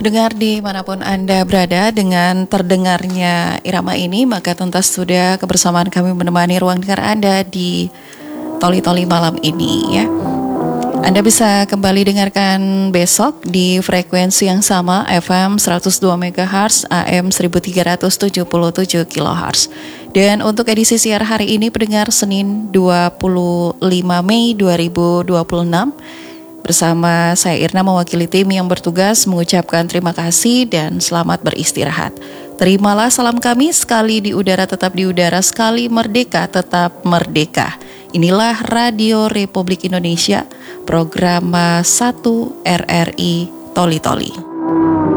Pendengar dimanapun Anda berada, dengan terdengarnya irama ini, maka tuntas sudah kebersamaan kami menemani ruang dengar Anda di Toli-Toli malam ini ya. Anda bisa kembali dengarkan besok di frekuensi yang sama, FM 102 MHz, AM 1377 kHz. Dan untuk edisi siar hari ini, pendengar, Senin 25 Mei 2026, bersama saya Irna mewakili tim yang bertugas mengucapkan terima kasih dan selamat beristirahat. Terimalah salam kami, sekali di udara tetap di udara, sekali merdeka tetap merdeka. Inilah Radio Republik Indonesia, program 1 RRI Toli-Toli.